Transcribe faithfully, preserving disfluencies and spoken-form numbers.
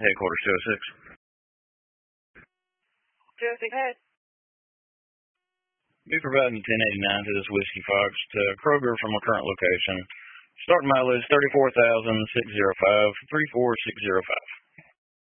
headquarters two oh six. two oh six head. Be providing ten eighty-nine to this Whiskey Fox to Kroger from a current location. Starting mileage thirty-four thousand six hundred five, three four six zero five.